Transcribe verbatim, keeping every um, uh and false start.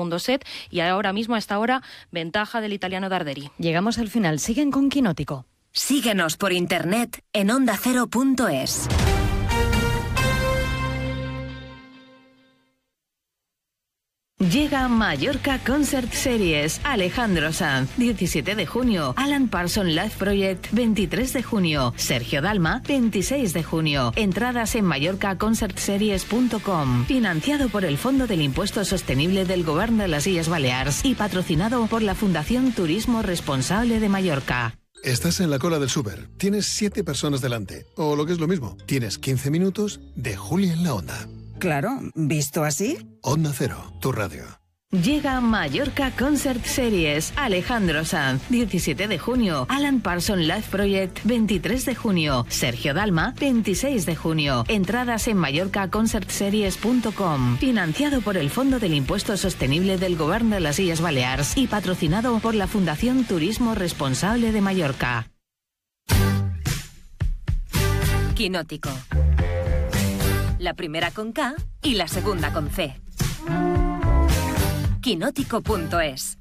segundo set y ahora mismo a esta hora ventaja del italiano Darderi. Llegamos al final, siguen con Quinótico. Síguenos por internet en onda cero punto es. Llega Mallorca Concert Series, Alejandro Sanz, diecisiete de junio, Alan Parsons Live Project, veintitrés de junio, Sergio Dalma, veintiséis de junio. Entradas en mallorca concert series punto com, financiado por el Fondo del Impuesto Sostenible del Govern de las Illes Balears y patrocinado por la Fundación Turismo Responsable de Mallorca. Estás en la cola del súper, tienes siete personas delante, o lo que es lo mismo, tienes quince minutos de Juli en la Onda. Claro, ¿visto así? Onda Cero, tu radio. Llega Mallorca Concert Series, Alejandro Sanz, diecisiete de junio, Alan Parsons Live Project, veintitrés de junio, Sergio Dalma, veintiséis de junio. Entradas en mallorca concert series punto com, financiado por el Fondo del Impuesto Sostenible del Govern de las Illes Balears y patrocinado por la Fundación Turismo Responsable de Mallorca. Quinótico. La primera con K y la segunda con C. Quinótico punto es.